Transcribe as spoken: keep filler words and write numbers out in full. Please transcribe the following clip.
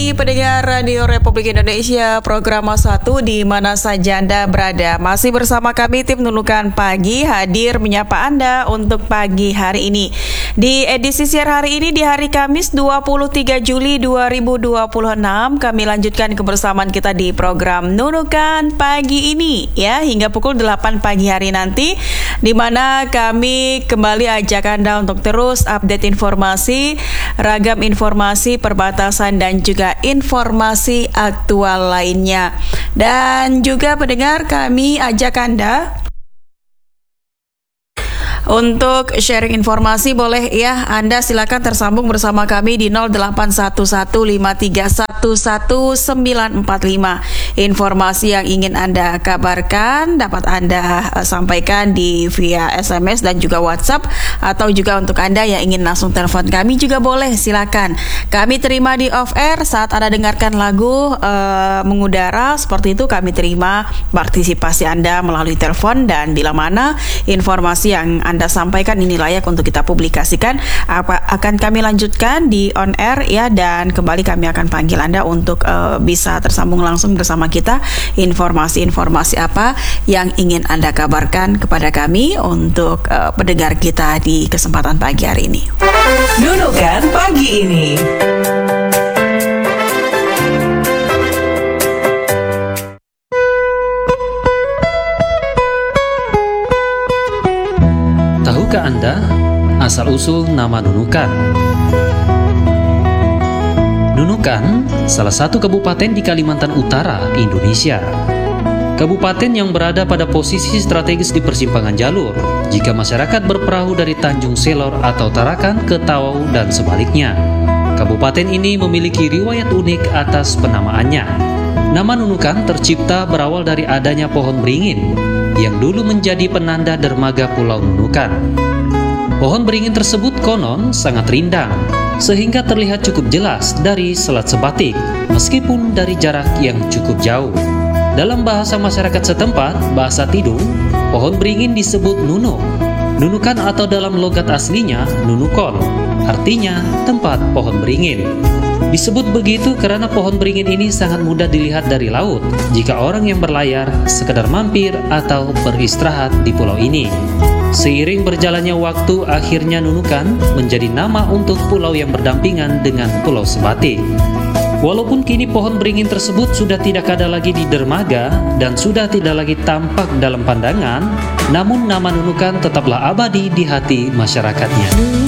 pagi pendengar Radio Republik Indonesia, program satu di mana saja Anda berada. Masih bersama kami tim Nunukan Pagi hadir menyapa Anda untuk pagi hari ini. Di edisi siar hari ini di hari Kamis dua puluh tiga Juli dua ribu dua puluh enam, kami lanjutkan kebersamaan kita di program Nunukan Pagi ini ya hingga pukul delapan pagi hari nanti, di mana kami kembali ajak Anda untuk terus update informasi, ragam informasi perbatasan dan juga informasi aktual lainnya. Dan juga pendengar, kami ajak Anda untuk sharing informasi, boleh ya Anda silakan tersambung bersama kami di nol delapan satu satu lima tiga satu satu sembilan empat lima. Informasi yang ingin Anda kabarkan dapat Anda uh, sampaikan di via S M S dan juga WhatsApp, atau juga untuk Anda yang ingin langsung telepon kami juga boleh, silakan. Kami terima di off air saat Anda dengarkan lagu uh, mengudara, seperti itu kami terima partisipasi Anda melalui telepon, dan bila mana informasi yang Anda Anda sampaikan ini layak untuk kita publikasikan, apa akan kami lanjutkan di on air ya, dan kembali kami akan panggil Anda untuk uh, bisa tersambung langsung bersama kita. Informasi-informasi apa yang ingin Anda kabarkan kepada kami untuk uh, pendengar kita di kesempatan pagi hari ini. Nunukan Pagi ini. Tahukah Anda asal-usul nama Nunukan? Nunukan salah satu kabupaten di Kalimantan Utara, Indonesia. Kabupaten yang berada pada posisi strategis di persimpangan jalur jika masyarakat berperahu dari Tanjung Selor atau Tarakan ke Tawau dan sebaliknya. Kabupaten ini memiliki riwayat unik atas penamaannya. Nama Nunukan tercipta berawal dari adanya pohon beringin yang dulu menjadi penanda dermaga Pulau Nunukan. Pohon beringin tersebut konon sangat rindang, sehingga terlihat cukup jelas dari Selat Sebatik, meskipun dari jarak yang cukup jauh. Dalam bahasa masyarakat setempat, bahasa Tidung, pohon beringin disebut Nunu. Nunukan atau dalam logat aslinya Nunukon, artinya tempat pohon beringin. Disebut begitu karena pohon beringin ini sangat mudah dilihat dari laut jika orang yang berlayar sekedar mampir atau beristirahat di pulau ini. Seiring berjalannya waktu, akhirnya Nunukan menjadi nama untuk pulau yang berdampingan dengan Pulau Sebatik. Walaupun kini pohon beringin tersebut sudah tidak ada lagi di dermaga dan sudah tidak lagi tampak dalam pandangan, namun nama Nunukan tetaplah abadi di hati masyarakatnya.